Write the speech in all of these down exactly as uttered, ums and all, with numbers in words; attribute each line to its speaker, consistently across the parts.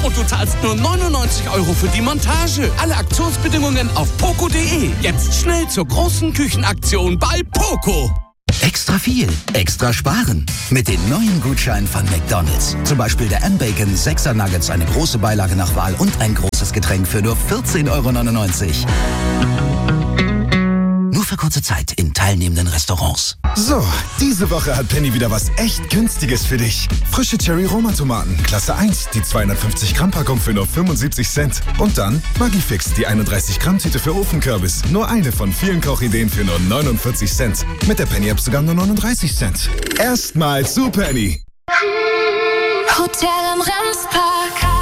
Speaker 1: Und du zahlst nur neunundneunzig Euro für die Montage. Alle Aktionsbedingungen auf poco punkt de. Jetzt schnell zur großen Küchenaktion bei Poco.
Speaker 2: Extra viel, extra sparen. Mit den neuen Gutscheinen von McDonald's. Zum Beispiel der M-Bacon sechser Nuggets, eine große Beilage nach Wahl und ein großes Getränk für nur vierzehn Euro neunundneunzig. Nur für kurze Zeit in teilnehmenden Restaurants.
Speaker 3: So, diese Woche hat Penny wieder was echt Günstiges für dich. Frische Cherry-Roma-Tomaten, Klasse eins, die zweihundertfünfzig Gramm Packung für nur fünfundsiebzig Cent. Und dann Maggi-Fix, die einunddreißig Gramm Tüte für Ofenkürbis. Nur eine von vielen Kochideen für nur neunundvierzig Cent. Mit der Penny-App sogar nur neununddreißig Cent. Erstmal zu Penny.
Speaker 4: Hotel im Remspark.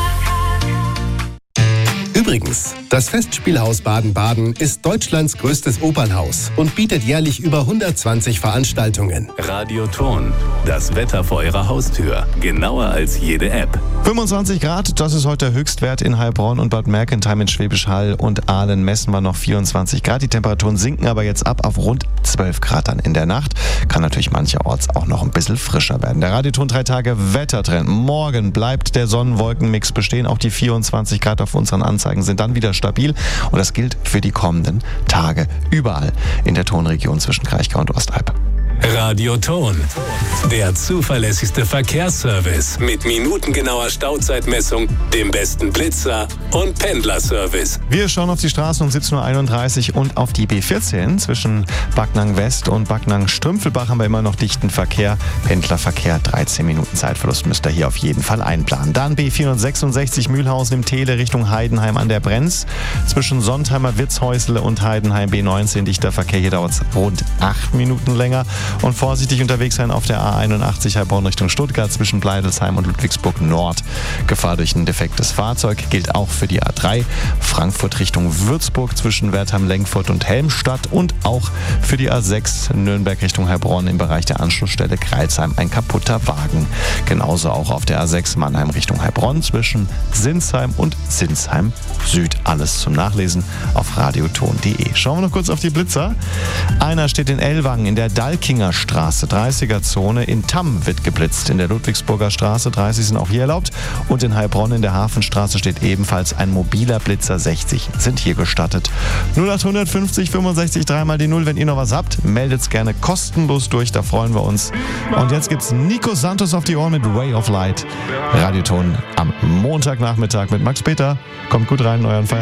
Speaker 5: Übrigens, das Festspielhaus Baden-Baden ist Deutschlands größtes Opernhaus und bietet jährlich über hundertzwanzig Veranstaltungen.
Speaker 6: Radioton, das Wetter vor Ihrer Haustür. Genauer als jede App.
Speaker 7: fünfundzwanzig Grad, das ist heute der Höchstwert in Heilbronn und Bad Mergentheim in Schwäbisch Hall und Aalen messen wir noch vierundzwanzig Grad. Die Temperaturen sinken aber jetzt ab auf rund zwölf Grad dann in der Nacht. Kann natürlich mancherorts auch noch ein bisschen frischer werden. Der Radioton drei Tage Wettertrend. Morgen bleibt der Sonnenwolkenmix bestehen. Auch die vierundzwanzig Grad auf unseren Anzeigen sind dann wieder stabil und das gilt für die kommenden Tage überall in der Tonregion zwischen Kraichgau und Ostalb.
Speaker 6: Radioton, der zuverlässigste Verkehrsservice mit minutengenauer Stauzeitmessung, dem besten Blitzer und Pendlerservice.
Speaker 7: Wir schauen auf die Straßen um siebzehn Uhr einunddreißig und auf die B vierzehn. Zwischen Backnang West und Backnang Strümpfelbach haben wir immer noch dichten Verkehr. Pendlerverkehr, dreizehn Minuten Zeitverlust müsst ihr hier auf jeden Fall einplanen. Dann B vierhundertsechsundsechzig Mühlhausen im Tele Richtung Heidenheim an der Brenz. Zwischen Sontheimer Witzhäusle und Heidenheim B neunzehn dichter Verkehr. Hier dauert es rund acht Minuten länger. Und vorsichtig unterwegs sein auf der A einundachtzig Heilbronn Richtung Stuttgart zwischen Bleidelsheim und Ludwigsburg Nord. Gefahr durch ein defektes Fahrzeug gilt auch für die A drei. Frankfurt Richtung Würzburg zwischen Wertheim-Lenkfurt und Helmstadt und auch für die A sechs Nürnberg Richtung Heilbronn im Bereich der Anschlussstelle Kreilsheim ein kaputter Wagen. Genauso auch auf der A sechs Mannheim Richtung Heilbronn zwischen Sinsheim und Sinsheim Süd. Alles zum Nachlesen auf radioton punkt de. Schauen wir noch kurz auf die Blitzer. Einer steht in Ellwangen in der Dalkinger Straße, dreißiger Zone. In Tamm wird geblitzt. In der Ludwigsburger Straße, dreißig sind auch hier erlaubt. Und in Heilbronn in der Hafenstraße steht ebenfalls ein mobiler Blitzer, sechzig sind hier gestattet. null acht fünfzig fünfundsechzig dreimal die null. Wenn ihr noch was habt, meldet's gerne kostenlos durch, da freuen wir uns. Und jetzt gibt's Nico Santos auf die Ohren mit Way of Light. Radioton am Montagnachmittag mit Max Peter. Kommt gut rein in euren Feierabend.